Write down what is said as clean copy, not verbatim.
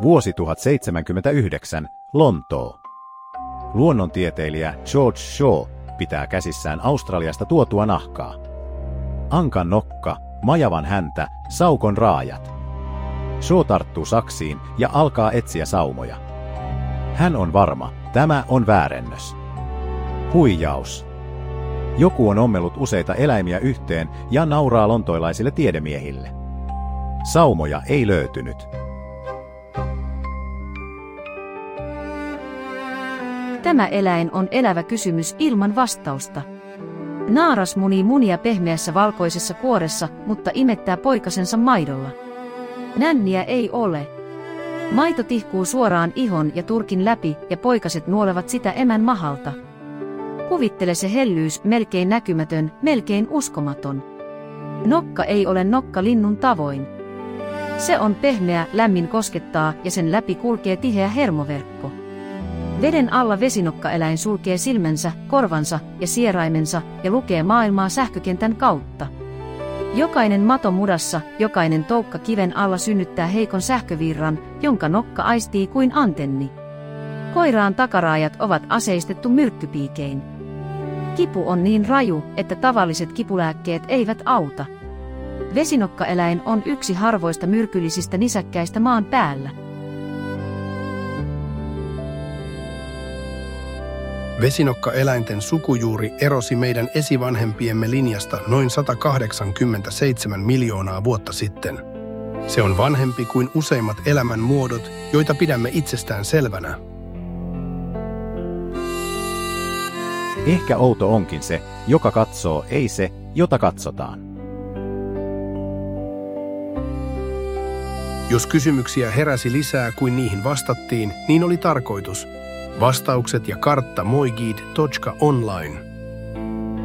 Vuosi 1079, Lontoo. Luonnontieteilijä George Shaw pitää käsissään Australiasta tuotua nahkaa. Ankan nokka, majavan häntä, saukon raajat. Shaw tarttuu saksiin ja alkaa etsiä saumoja. Hän on varma, tämä on väärennös. Huijaus. Joku on ommellut useita eläimiä yhteen ja nauraa lontoilaisille tiedemiehille. Saumoja ei löytynyt. Tämä eläin on elävä kysymys ilman vastausta. Naaras munii munia pehmeässä valkoisessa kuoressa, mutta imettää poikasensa maidolla. Nänniä ei ole. Maito tihkuu suoraan ihon ja turkin läpi ja poikaset nuolevat sitä emän mahalta. Kuvittele se hellyys, melkein näkymätön, melkein uskomaton. Nokka ei ole nokka linnun tavoin. Se on pehmeä, lämmin koskettaa ja sen läpi kulkee tiheä hermoverkko. Veden alla vesinokkaeläin sulkee silmänsä, korvansa ja sieraimensa ja lukee maailmaa sähkökentän kautta. Jokainen mato mudassa, jokainen toukka kiven alla synnyttää heikon sähkövirran, jonka nokka aistii kuin antenni. Koiraan takaraajat ovat aseistettu myrkkypiikein. Kipu on niin raju, että tavalliset kipulääkkeet eivät auta. Vesinokkaeläin on yksi harvoista myrkyllisistä nisäkkäistä maan päällä. Vesinokkaeläinten sukujuuri erosi meidän esivanhempiemme linjasta noin 187 miljoonaa vuotta sitten. Se on vanhempi kuin useimmat elämän muodot, joita pidämme itsestään selvänä. Ehkä outo onkin se, joka katsoo, ei se, jota katsotaan. Jos kysymyksiä heräsi lisää kuin niihin vastattiin, niin oli tarkoitus. Vastaukset ja kartta moigid.online.